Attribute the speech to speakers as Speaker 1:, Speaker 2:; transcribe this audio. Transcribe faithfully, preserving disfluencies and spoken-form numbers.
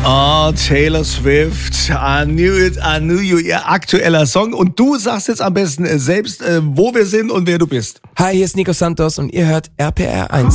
Speaker 1: Oh, Taylor Swift, I knew it, I knew you, ihr aktueller Song. Und du sagst jetzt am besten selbst, wo wir sind und wer du bist.
Speaker 2: Hi, hier ist Nico Santos und ihr hört R P R eins.